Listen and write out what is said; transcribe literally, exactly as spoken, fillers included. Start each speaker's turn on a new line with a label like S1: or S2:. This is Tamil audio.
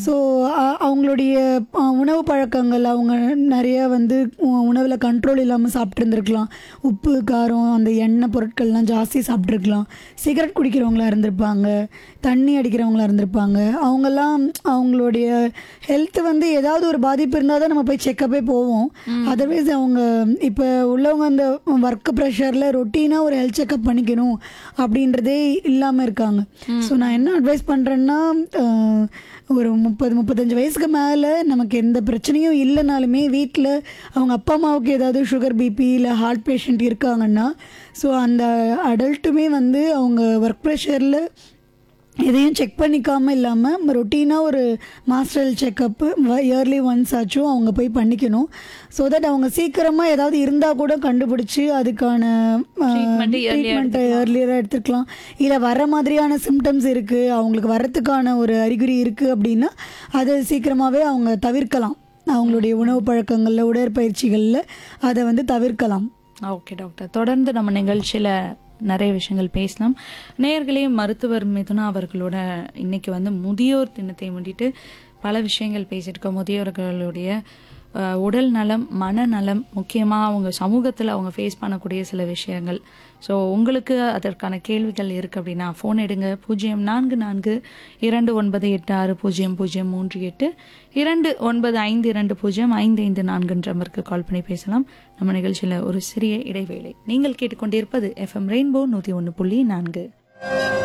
S1: ஸோ அவங்களுடைய அ, உணவு பழக்கங்கள் அவங்க நிறைய வந்து உணவில் கண்ட்ரோல் இல்லாமல் சாப்பிட்ருந்துருக்கலாம். உப்பு காரம் அந்த எண்ணெய் பொருட்கள்லாம் ஜாஸ்தி சாப்பிட்ருக்கலாம். சிகரெட் குடிக்கிறவங்களா இருந்திருப்பாங்க, தண்ணி அடிக்கிறவங்களா இருந்திருப்பாங்க. அவங்கெல்லாம் அவங்களுடைய ஹெல்த் வந்து ஏதாவது ஒரு பாதிப்பு இருந்தால் தான் நம்ம போய் செக்கப்பே போவோம். அதர்வைஸ் அவங்க இப்போ உள்ளவங்க அந்த ஒர்க் ப்ரெஷரில் ரொட்டீனாக ஒரு ஹெல்த் செக்கப் பண்ணிக்கணும் அப்படின்றதே இல்லாமல் இருக்காங்க. ஸோ நான் என்ன அட்வைஸ் பண்ணுறேன்னா, ஒரு முப்பது முப்பத்தஞ்சு வயசுக்கு மேலே நமக்கு எந்த பிரச்சனையும் இல்லைனாலுமே வீட்டில் அவங்க அப்பா அம்மாவுக்கு ஏதாவது சுகர் பிபி இல்லை ஹார்ட் பேஷண்ட் இருக்காங்கன்னா, ஸோ அந்த அடல்ட்டுமே வந்து அவங்க ஒர்க் ப்ரெஷரில் எதையும் செக் பண்ணிக்காமல் இல்லாமல் ரொட்டீனாக ஒரு master health checkup yearly once ஆச்சும் அவங்க போய் பண்ணிக்கணும். ஸோ தட் அவங்க சீக்கிரமாக ஏதாவது இருந்தால் கூட கண்டுபிடிச்சி அதுக்கான
S2: Treatment early-ஆ
S1: ட்ரீட்மெண்ட்டை ஏர்லியராக எடுத்துக்கலாம். இல்லை வர மாதிரியான சிம்டம்ஸ் இருக்குது, அவங்களுக்கு வரத்துக்கான ஒரு அறிகுறி இருக்குது அப்படின்னா அதை சீக்கிரமாகவே அவங்க தவிர்க்கலாம். அவங்களுடைய உணவு பழக்கங்களில் உடற்பயிற்சிகளில் அதை வந்து தவிர்க்கலாம்.
S2: ஓகே டாக்டர், தொடர்ந்து நம்ம நிகழ்ச்சியில் நிறைய விஷயங்கள் பேசலாம். நேயர்களே, மருத்துவர் மிதுனா அவர்களோட இன்னைக்கு வந்து முதியோர் தினத்தை முன்னிட்டு பல விஷயங்கள் பேசியிருக்கோம். முதியோர்களுடைய அஹ், உடல் நலம், மனநலம், முக்கியமாக அவங்க சமூகத்தில் அவங்க ஃபேஸ் பண்ணக்கூடிய சில விஷயங்கள். ஸோ உங்களுக்கு அதற்கான கேள்விகள் இருக்குது அப்படின்னா ஃபோன் எடுங்க. பூஜ்ஜியம் நான்கு நான்கு இரண்டு ஒன்பது எட்டு ஆறு பூஜ்ஜியம் பூஜ்ஜியம் மூன்று எட்டு இரண்டு ஒன்பது ஐந்து இரண்டு பூஜ்ஜியம் ஐந்து ஐந்து நான்குன்ற நம்பருக்கு கால் பண்ணி பேசலாம். நம்ம நிகழ்ச்சியில் ஒரு சிறிய இடைவேளை. நீங்கள் கேட்டுக்கொண்டிருப்பது எஃப்எம் ரெயின்போ நூற்றி ஒன்று புள்ளி நான்கு.